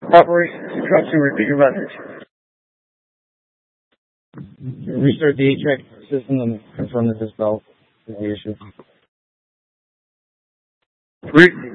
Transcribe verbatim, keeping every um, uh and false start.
Operation instruction, repeat your message. Restart the eight track system and confirm that this belt is the issue. Re-